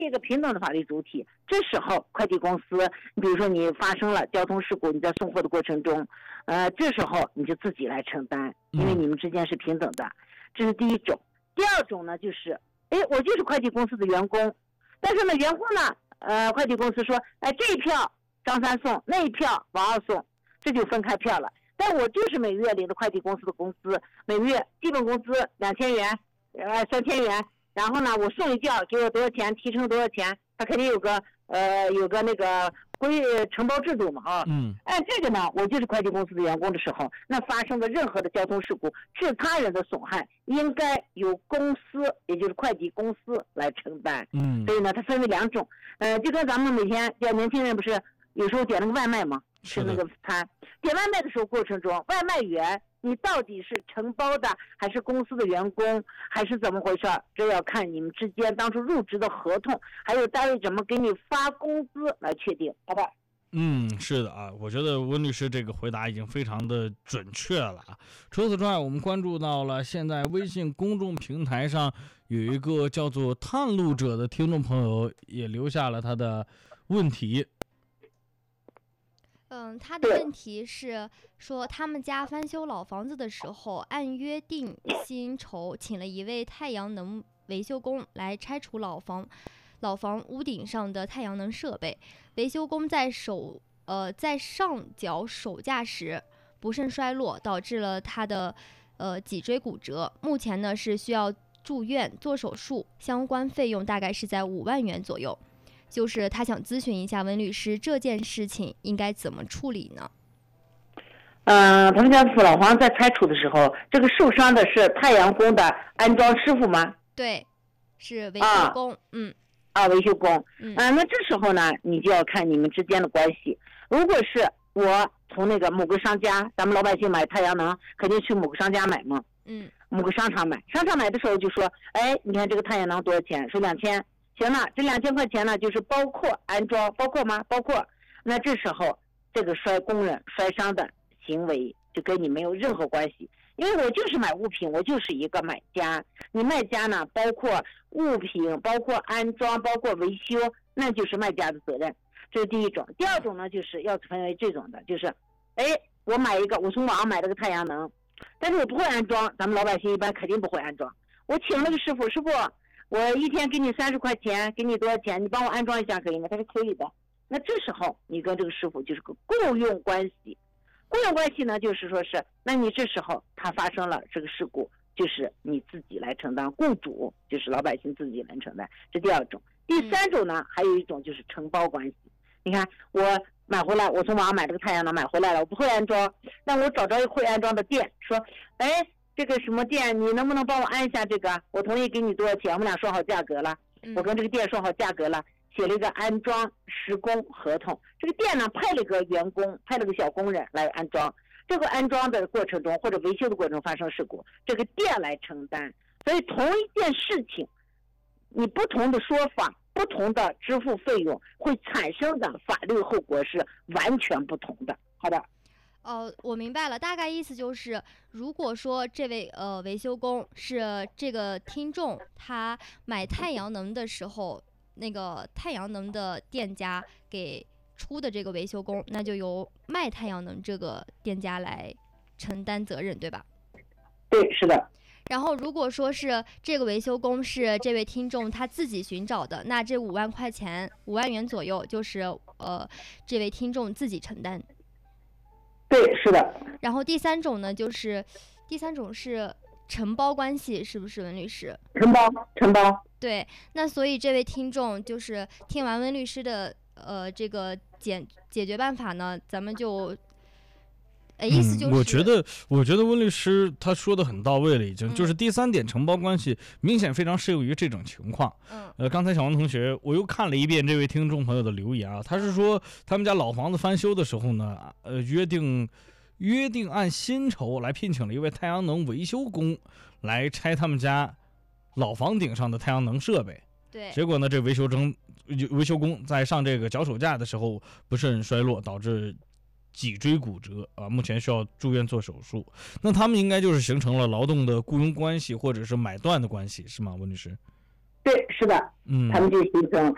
一个平等的法律主体。这时候快递公司，你比如说你发生了交通事故，你在送货的过程中，这时候你就自己来承担，因为你们之间是平等的。这是第一种。第二种呢，就是我就是快递公司的员工，但是呢，员工呢，快递公司说，这一票张三送，那一票王二送，这就分开票了。但我就是每月领的快递公司的工资，每月基本工资2000元，3000元，然后呢，我送一件给我多少钱，提成多少钱，他肯定有个那个承包制度嘛啊。按这个呢，我就是快递公司的员工的时候，那发生的任何的交通事故致他人的损害，应该由公司，也就是快递公司来承担。所以呢，它分为2种。就跟咱们每天叫年轻人不是有时候点那个外卖嘛，吃那个餐，点外卖的时候过程中，外卖员你到底是承包的还是公司的员工，还是怎么回事？这要看你们之间当初入职的合同，还有单位怎么给你发工资来确定，好吧？ 是的啊，我觉得温律师这个回答已经非常的准确了啊。除此之外，我们关注到了现在微信公众平台上有一个叫做探路者的听众朋友也留下了他的问题。 他的问题是说，他们家翻修老房子的时候，按约定薪酬请了一位太阳能维修工来拆除老房屋顶上的太阳能设备。维修工在上脚手架时不慎摔落，导致了他的脊椎骨折。目前呢是需要住院做手术，相关费用大概是在5万元左右。就是他想咨询一下温律师，这件事情应该怎么处理呢？ 他们家老房在拆除的时候，这个受伤的是太阳工的安装师傅吗？ 对，是维修工。 维修工。那这时候呢，你就要看你们之间的关系。如果是我从那个某个商家，咱们老百姓买太阳能，肯定去某个商家买嘛。某个商场买，商场买的时候就说，你看这个太阳能多少钱？说2000。行了，这2000块钱呢，就是包括安装，包括吗？包括。那这时候这个工人摔伤的行为就跟你没有任何关系，因为我就是买物品，我就是一个买家。你卖家呢，包括物品，包括安装，包括维修，那就是卖家的责任。这是第一种。第二种呢，就是要分为这种的，就是我从网上买了个太阳能，但是我不会安装，咱们老百姓一般肯定不会安装。我请了个师傅，我一天给你30块钱，给你多少钱？你帮我安装一下可以吗？他说可以的。那这时候你跟这个师傅就是个雇佣关系。雇佣关系呢，就是说是，那你这时候他发生了这个事故，就是你自己来承担，雇主就是老百姓自己来承担，这第二种。第三种呢，还有一种就是承包关系。你看我买回来，我从网上买这个太阳能买回来了，我不会安装，那我找着一个会安装的店，说这个什么店，你能不能帮我安一下这个？我同意给你多少钱，我们俩说好价格了。我跟这个店说好价格了，写了一个安装施工合同。这个店呢派了个员工，派了个小工人来安装。这个安装的过程中或者维修的过程中发生事故，这个店来承担。所以同一件事情，你不同的说法，不同的支付费用，会产生的法律后果是完全不同的。好的。 我明白了，大概意思就是，如果说这位维修工是这个听众，他买太阳能的时候，那个太阳能的店家给出的这个维修工，那就由卖太阳能这个店家来承担责任，对吧？ 对，是的。 然后如果说是这个维修工是这位听众他自己寻找的，那这5万块钱，5万元左右，就是这位听众自己承担。 对，是的。 然后第三种是承包关系，是不是温律师？ 承包。 对，那所以这位听众就是听完温律师的这个解决办法呢，咱们就意思就是， 我觉得温律师他说的很到位了，已经就是第三点承包关系明显非常适用于这种情况。刚才小王同学我又看了一遍这位听众朋友的留言啊，他是说他们家老房子翻修的时候呢，约定按薪酬来聘请了一位太阳能维修工来拆他们家老房顶上的太阳能设备。 对， 结果呢，这维修工在上这个脚手架的时候不慎摔落，导致脊椎骨折啊，目前需要住院做手术。那他们应该就是形成了劳动的雇佣关系或者是买断的关系，是吗，温律师？ 对，是的。他们就形成